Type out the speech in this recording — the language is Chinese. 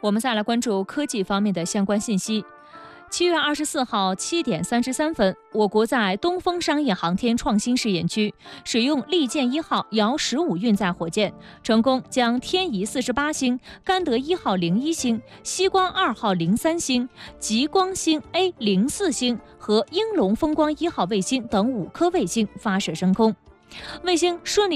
我们再来关注科技方面的相关信息。7月24号7点33分，我国在东风商业航天创新试验区使用利剑1号遥15运载火箭，成功将天仪48星、甘德1号01星、西光2号03星、极光星 A04星和鹰龙风光1号卫星等5颗卫星发射升空。卫星顺利